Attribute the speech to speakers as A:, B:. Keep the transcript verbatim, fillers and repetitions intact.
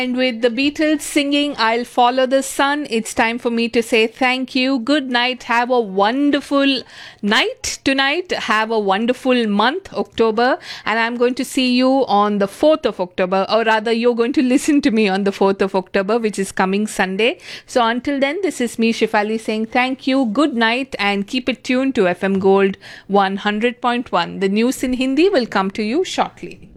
A: And with the Beatles singing I'll Follow the Sun, it's time for me to say thank you. Good night. Have a wonderful night tonight. Have a wonderful month, October. And I'm going to see you on the fourth of October, or rather, you're going to listen to me on the fourth of October, which is coming Sunday. So until then, this is me, Shefali, saying thank you, good night, and keep it tuned to F M Gold one hundred point one. The news in Hindi will come to you shortly.